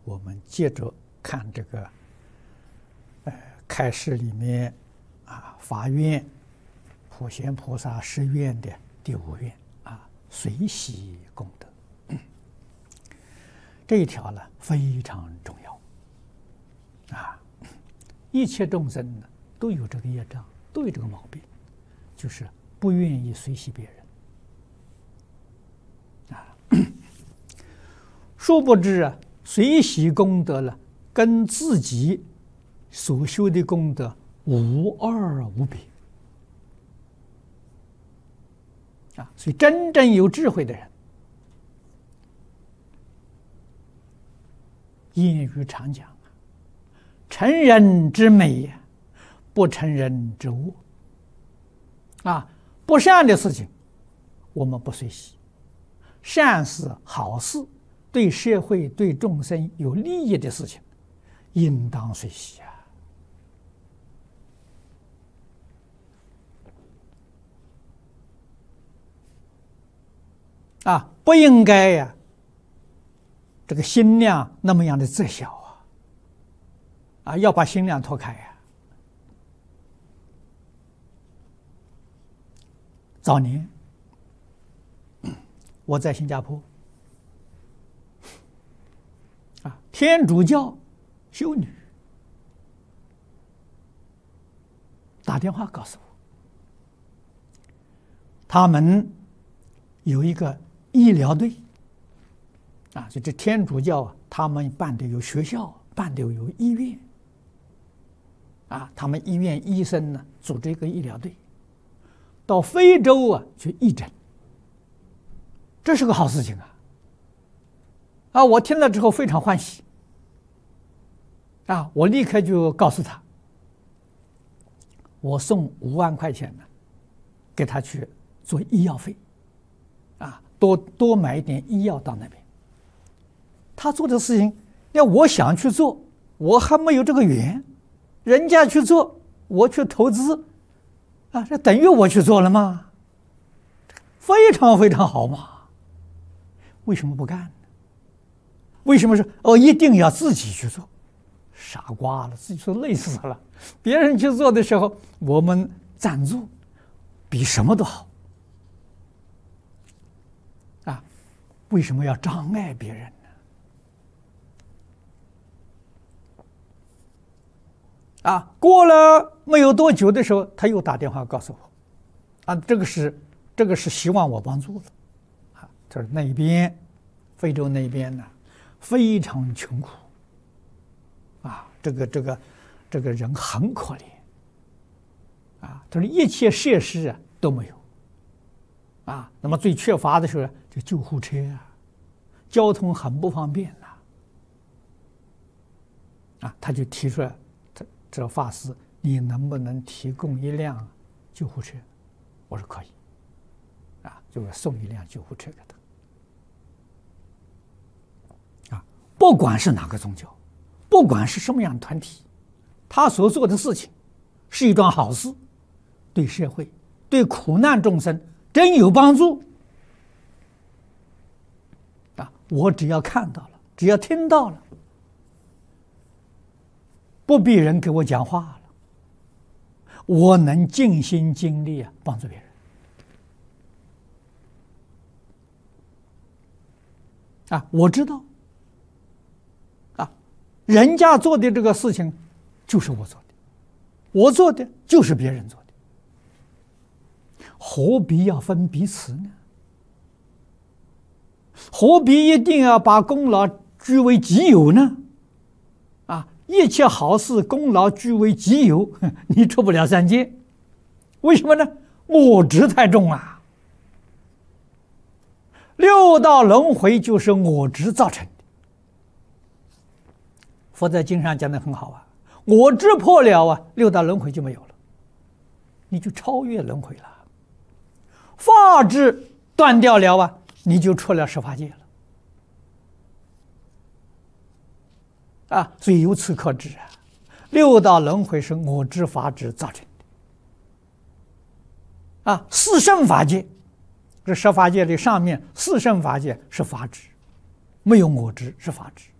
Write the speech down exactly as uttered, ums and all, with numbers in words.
我们接着看这个，呃，开示里面啊，发愿普贤菩萨誓愿的第五愿啊，随喜功德。嗯、这一条呢非常重要啊，一切众生呢都有这个业障，都有这个毛病，就是不愿意随喜别人啊。殊不知啊，随喜功德了，跟自己所修的功德无二无别啊！所以真正有智慧的人，谚语常讲：“成人之美呀，不成人之恶。”啊，不善的事情我们不随喜，善事好事，对社会对众生有利益的事情，应当随喜啊！啊，不应该呀、啊，这个心量那么样的窄小啊！啊，要把心量拓开呀、啊。早年我在新加坡啊，天主教修女打电话告诉我，他们有一个医疗队啊，就这天主教啊，他们办的有学校，办的有医院啊，他们医院医生呢组织一个医疗队到非洲啊去义诊，这是个好事情啊！啊，我听了之后非常欢喜啊，我立刻就告诉他，我送五万块钱呢，给他去做医药费，啊，多多买一点医药到那边。他做的事情，要我想去做，我还没有这个缘，人家去做，我去投资，啊，这等于我去做了吗？非常非常好嘛！为什么不干呢？为什么说哦一定要自己去做？傻瓜了，自己说累死了。别人去做的时候，我们赞助，比什么都好。啊，为什么要障碍别人呢？啊，过了没有多久的时候，他又打电话告诉我，啊，这个是这个是希望我帮助了。啊，他说那边非洲那边呢非常穷苦，啊，这个这个这个人很可怜，啊，他说一切设施啊都没有，啊，那么最缺乏的时候就救护车啊，交通很不方便呐，啊，他就提出来，他这法师，你能不能提供一辆救护车？我说可以，啊，就送一辆救护车给他。啊，不管是哪个宗教，不管是什么样的团体，他所做的事情是一桩好事，对社会、对苦难众生真有帮助。啊，我只要看到了，只要听到了，不必人给我讲话了，我能尽心尽力啊帮助别人。啊，我知道，啊，人家做的这个事情就是我做的，我做的就是别人做的，何必要分彼此呢？何必一定要把功劳据为己有呢？啊，一切好事功劳据为己有，你出不了三界，为什么呢？我执太重啊！六道轮回就是我执造成的。佛在经上讲的很好啊，我执破了啊，六道轮回就没有了，你就超越轮回了。法执断掉了啊，你就出了十法界了。啊，所以由此可知啊，六道轮回是我执法执造成的。啊，四圣法界。这十法界的上面四圣法界是法执，没有我执，是法执。